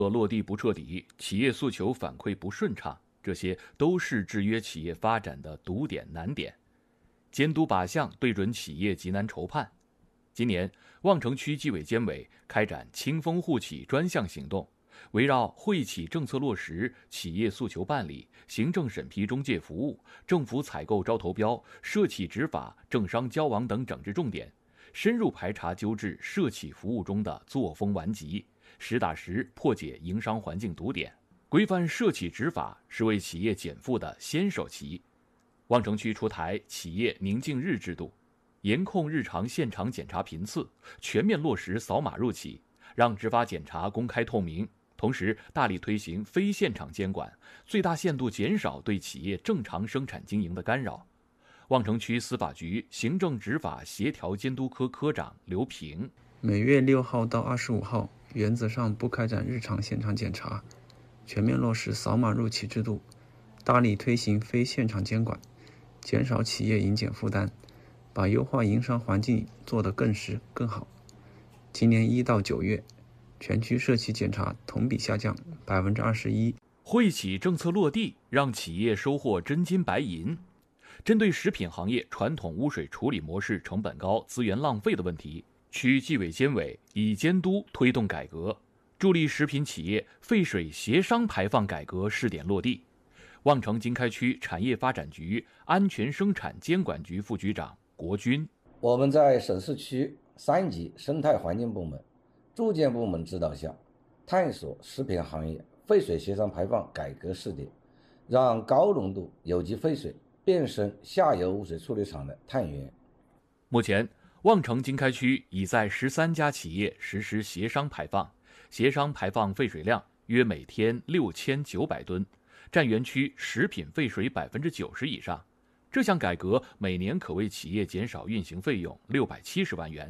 落地不彻底，企业诉求反馈不顺畅，这些都是制约企业发展的堵点难点。监督靶向对准企业急难愁盼。今年，望城区纪委监委开展清风护企专项行动，围绕惠企政策落实、企业诉求办理、行政审批中介服务、政府采购招投标、涉企执法、政商交往等整治重点，深入排查纠治涉企服务中的作风顽疾，实打实破解营商环境堵点。规范涉企执法是为企业减负的先手棋。望城区出台企业宁静日制度，严控日常现场检查频次，全面落实扫码入企，让执法检查公开透明。同时，大力推行非现场监管，最大限度减少对企业正常生产经营的干扰。望城区司法局行政执法协调监督科科长刘平： 每月6号到25号，原则上不开展日常现场检查，全面落实扫码入企制度，大力推行非现场监管，减少企业营减负担，把优化营商环境做得更实更好。今年1到9月，全区涉企检查同比下降21%。 惠企政策落地，让企业收获真金白银。针对食品行业传统污水处理模式成本高、资源浪费的问题，区纪委监委以监督推动改革，助力食品企业废水协商排放改革试点落地。望城经开区产业发展局安全生产监管局副局长国军： 我们在省市区3级生态环境部门、住建部门指导下，探索食品行业废水协商排放改革试点，让高浓度有机废水变身下游污水处理厂的碳源。 目前，望城经开区已在13家企业实施协商排放，协商排放废水量约每天6900吨，占园区食品废水90%以上。这项改革每年可为企业减少运行费用670万元。